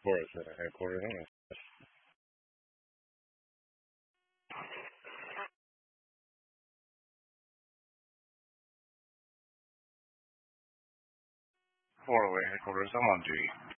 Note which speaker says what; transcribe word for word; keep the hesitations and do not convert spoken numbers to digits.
Speaker 1: course, at a headquarters. Anyway. Florida headquarters. I'm on duty.